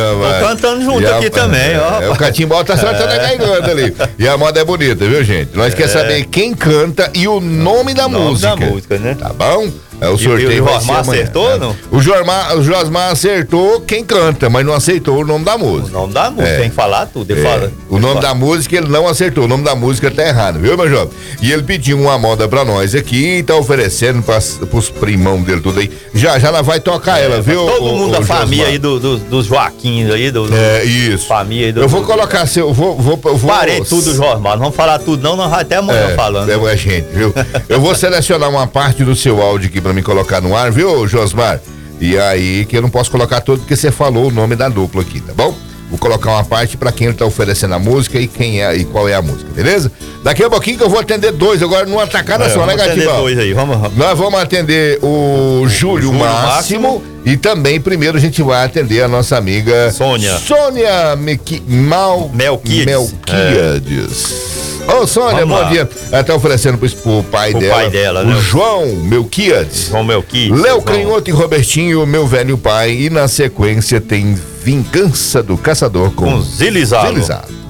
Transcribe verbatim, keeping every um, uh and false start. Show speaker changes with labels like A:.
A: Tô cantando junto
B: a,
A: aqui também, ó.
B: É, o catimbau tá acertando a garganta ali. E a moda é bonita, viu, gente? Nós é. quer saber quem canta e o nome da
A: o nome
B: música.
A: da música, né?
B: Tá bom? É, o sorteio
A: e, e o Josmar acertou, não?
B: O Josmar, o Josmar acertou quem canta, mas não aceitou o nome da música.
A: O nome da música, é. tem que falar tudo. Ele
B: é.
A: fala,
B: o nome
A: fala.
B: da música ele não acertou, o nome da música tá errado, viu, meu jovem? E ele pediu uma moda pra nós aqui e tá oferecendo pras, pros primão dele tudo aí. Já, já ela vai tocar é, ela, viu?
A: Todo
B: o,
A: mundo
B: o,
A: da
B: o
A: família aí do, do, dos Joaquins aí, do,
B: é, isso.
A: Família aí do,
B: eu vou colocar seu, eu vou, vou, eu vou.
A: Parei tudo, Josmar, não vamos falar tudo não, nós vamos até amanhã
B: é,
A: falando.
B: É a gente, viu? Eu vou selecionar uma parte do seu áudio aqui pra me colocar no ar, viu, Josmar? E aí, que eu não posso colocar todo porque você falou o nome da dupla aqui, tá bom? Vou colocar uma parte pra quem ele tá oferecendo a música e quem é e qual é a música, beleza? Daqui a pouquinho que eu vou atender dois, agora numa tacada
A: é,
B: só, né, Gatinho?
A: Atender dois aí, vamos, vamos.
B: Nós vamos atender o, o Júlio, Júlio Máximo, Máximo e também primeiro a gente vai atender a nossa amiga
A: Sônia.
B: Sônia Mequi, Mal,
A: Melquiades.
B: Melquiades. Ô, Sônia, bom dia. Ela tá oferecendo pro, pro pai
A: o
B: dela.
A: pai dela,
B: o
A: né?
B: João Melquiades.
A: João Melquiades.
B: Léo Canhoto e Robertinho, meu velho pai. E na sequência tem Vingança do Caçador com,
A: com Zilizalo.
B: Zilizalo.